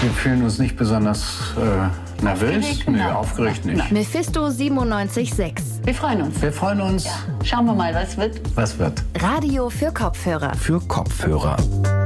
Wir fühlen uns nicht besonders nervös. Aufgeregt? Nö, Nein. aufgeregt nicht. Mephisto 97.6. Wir freuen uns. Wir freuen uns. Schauen wir mal, was wird. Was wird? Radio für Kopfhörer. Für Kopfhörer.